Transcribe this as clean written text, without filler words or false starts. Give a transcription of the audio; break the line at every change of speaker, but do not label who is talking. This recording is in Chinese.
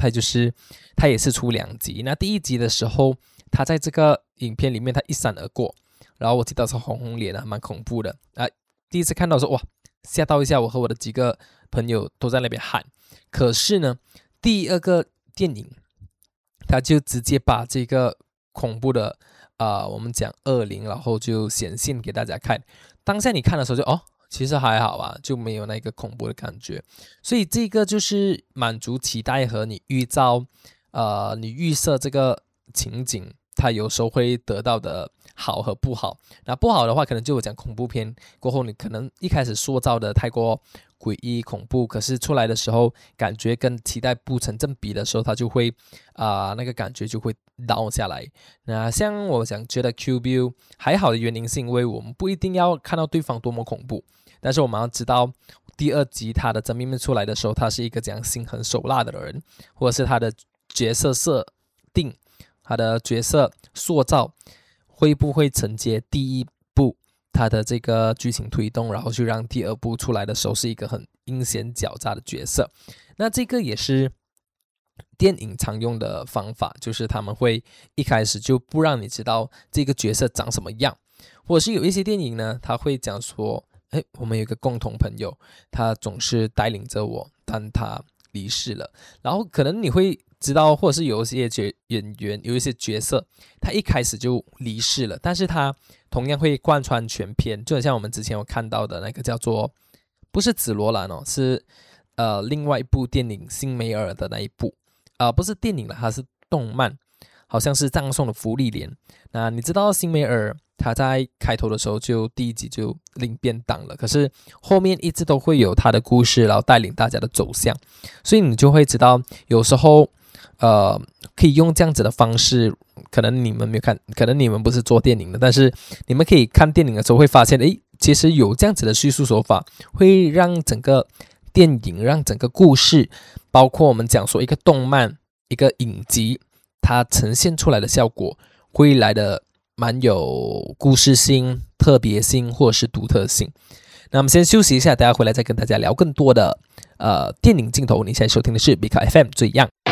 态就是他也是出2集。那第1集的时候，他在这个影片里面他一闪而过，然后我记得是红红脸蛮恐怖的啊。第一次看到说哇，吓到一下，我和我的几个朋友都在那边喊。可是呢，第2个电影他就直接把这个恐怖的我们讲恶灵，然后就显现给大家看。当下你看的时候就其实还好啊，就没有那个恐怖的感觉。所以这个就是满足期待和你预设这个情景，它有时候会得到的好和不好。那不好的话，可能就我讲恐怖片过后，你可能一开始塑造的太过诡异恐怖，可是出来的时候感觉跟期待不成正比的时候，它就会那个感觉就会倒下来。那像我想觉得 Q Bill 还好的原因是因为我们不一定要看到对方多么恐怖，但是我们要知道第2集他的真面目出来的时候，他是一个这样心狠手辣的人，或者是他的角色设定，他的角色塑造会不会承接第1部他的这个剧情推动，然后去让第2部出来的时候是一个很阴险狡诈的角色。那这个也是电影常用的方法，就是他们会一开始就不让你知道这个角色长什么样，或者是有一些电影呢，他会讲说我们有一个共同朋友，他总是带领着我，但他离世了。然后可能你会知道，或者是有一些演员，有一些角色，他一开始就离世了，但是他同样会贯穿全片，就很像我们之前有看到的那个叫做不是紫罗兰是另外一部电影辛梅尔的那一部不是电影了，它是动漫，好像是葬送的芙莉莲。那你知道辛梅尔他在开头的时候就第1集就领便当了，可是后面一直都会有他的故事，然后带领大家的走向，所以你就会知道有时候可以用这样子的方式，可能你们没有看，可能你们不是做电影的，但是你们可以看电影的时候会发现其实有这样子的叙述手法，会让整个电影，让整个故事，包括我们讲说一个动漫一个影集，它呈现出来的效果会来的蛮有故事性、特别性或者是独特性。那我们先休息一下，等下回来再跟大家聊更多的电影镜头。你现在收听的是 Bika FM 最样。